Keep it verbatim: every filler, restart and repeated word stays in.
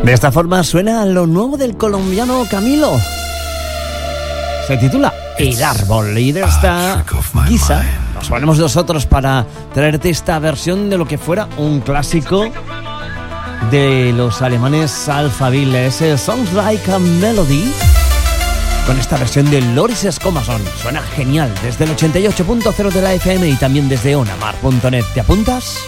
De esta forma suena lo nuevo del colombiano Camilo. Se titula El Árbol, y de esta guisa nos ponemos nosotros para traerte esta versión de lo que fuera un clásico de los alemanes Alphaville, ese Sounds Like a Melody, con esta versión de Loris Escomason. Suena genial desde el ochenta y ocho punto cero de la F M y también desde onamar punto net. ¿Te apuntas?